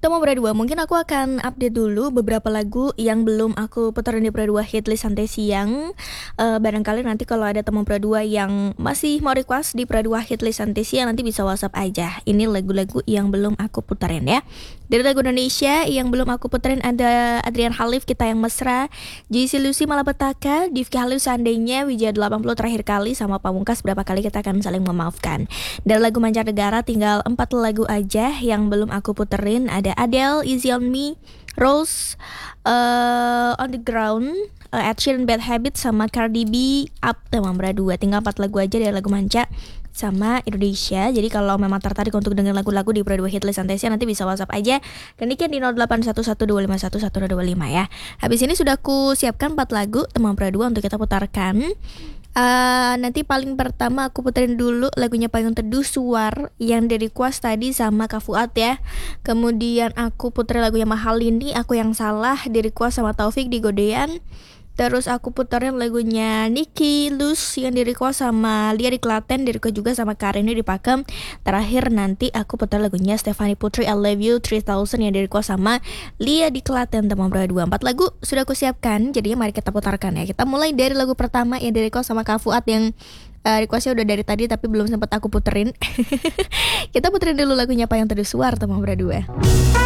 Temu Berdua, mungkin aku akan update dulu beberapa lagu yang belum aku puterin di Berdua Hitlist Santai Siang. Barangkali nanti kalau ada teman Berdua yang masih mau request di Berdua Hitlist Santai Siang, nanti bisa WhatsApp aja. Ini lagu-lagu yang belum aku puterin ya. Dari lagu Indonesia yang belum aku puterin ada Adrian Khalif, Kita Yang Mesra, JC Lucy Malapetaka, Difki Halus Seandainya, Wijaya 80 Terakhir Kali, sama Pamungkas Berapa Kali Kita Akan Saling Memaafkan. Dari lagu mancanegara tinggal 4 lagu aja yang belum aku puterin. Ada Adele, Easy On Me, Rose, On The Ground, Ed Sheeran, Bad Habit, sama Cardi B, Up, Teman Berdua. Tinggal 4 lagu aja dari lagu manca sama Indonesia. Jadi kalau memang tertarik untuk dengar lagu-lagu di Berdua Hitlist Santai Siang, nanti bisa WhatsApp aja dan di 0811251125 ya. Habis ini sudah aku siapkan 4 lagu Teman Berdua untuk kita putarkan. Nanti paling pertama aku puterin dulu lagunya Payung Teduh Suar yang di request tadi sama Kak Fuad ya. Kemudian aku puterin lagunya Mahal Ini, Aku Yang Salah di request sama Taufik di Godean. Terus aku puterin lagunya Niki Luz yang di request sama Lia di Klaten, di request juga sama Karini di Pakem. Terakhir nanti aku putar lagunya Stefani Putri I Love You 3000 yang di request sama Lia di Klaten, Teman Berdua. 4 lagu sudah aku siapkan, jadinya mari kita putarkan ya. Kita mulai dari lagu pertama yang di request sama Kak Fuad yang requestnya udah dari tadi tapi belum sempat aku puterin. Kita puterin dulu lagunya Payung Teduh Suar, Teman Berdua.